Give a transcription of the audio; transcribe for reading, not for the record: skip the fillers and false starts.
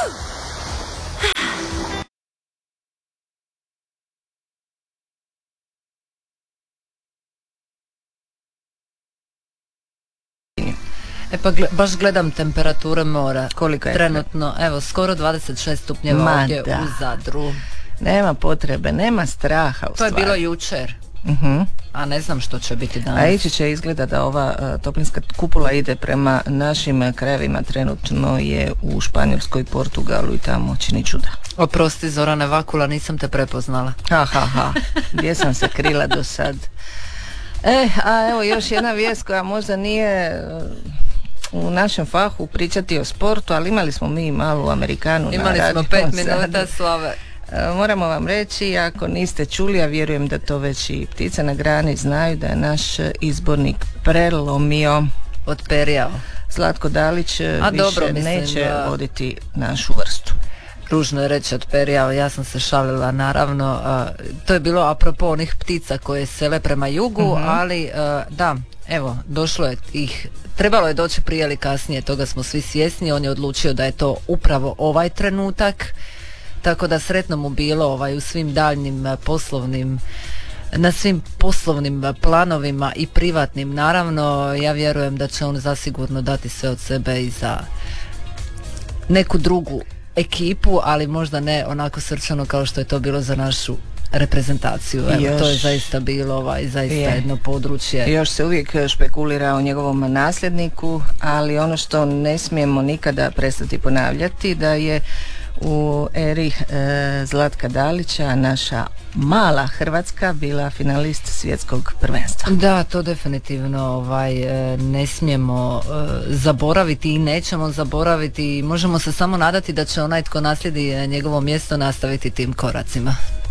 Pa baš gledam temperature mora. Koliko je? Trenutno, evo, skoro 26 stupnjeva ovdje u Zadru. Nema potrebe, nema straha u stvari. To je bilo jučer. A ne znam što će biti danas. A ići će, izgleda da ova toplinska kupola ide prema našim krajevima. Trenutno je u Španjolskoj, Portugalu i tamo čini čuda. Oprosti Zorane Vakula, nisam te prepoznala. Gdje sam se krila do sad? A evo još jedna vijest koja možda nije u našem fahu pričati o sportu, ali imali smo mi malu Amerikanu. Imali smo 5 minuta slave. Moramo vam reći, ako niste čuli, ja vjerujem da to već i ptice na grani znaju, da je naš izbornik prelomio, otperijao. Zlatko Dalić više neće voditi našu vrstu. Ružno je reći otperijao, ja sam se šalila naravno, to je bilo apropo onih ptica koje sele prema jugu, ali da, evo, došlo je ih, trebalo je doći prije ili kasnije, toga smo svi svjesni, on je odlučio da je to upravo ovaj trenutak, tako da sretno mu bilo u svim daljnim poslovnim, na svim poslovnim planovima i privatnim, naravno, ja vjerujem da će on zasigurno dati sve od sebe i za neku drugu ekipu, ali možda ne onako srčano kao što je to bilo za našu reprezentaciju. Evo, to je zaista bilo jedno područje. Još se uvijek špekulira o njegovom nasljedniku, ali ono što ne smijemo nikada prestati ponavljati, da je u eri Zlatka Dalića naša mala Hrvatska bila finalist svjetskog prvenstva. Da, to definitivno ne smijemo zaboraviti i nećemo zaboraviti. Možemo se samo nadati da će onaj tko naslijedi njegovo mjesto nastaviti tim koracima.